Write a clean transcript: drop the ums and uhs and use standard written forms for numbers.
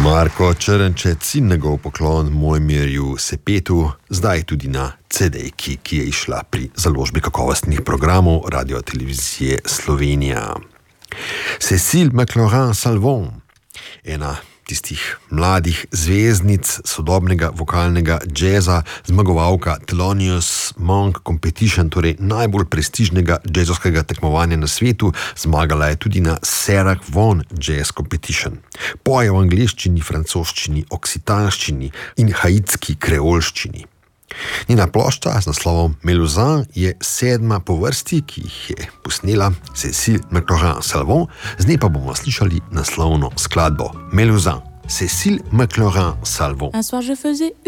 Marko Črnčec in njegov poklon Mojmirju Sepetu, zdaj tudi na CD-ki, ki je išla pri založbi kakovostnih programov Radiotelevizije Slovenija. Cécile McLaurin-Salvon, ena tistih mladih zvezdnic sodobnega vokalnega džeza, zmagovalka Thelonious Monk Competition, torej najbolj prestižnega džezovskega tekmovanja na svetu, zmagala je tudi na Sarah Vaughan Jazz Competition. Poje v angleščini, francoščini, oksitanščini in haitski kreolščini. Njena plošča z naslovom Melusine je 7. po vrsti, ki jih je posnela Cécile McLaurin-Salvon, z nje pa bomo slišali naslovno skladbo Melusine, Cécile McLaurin-Salvon.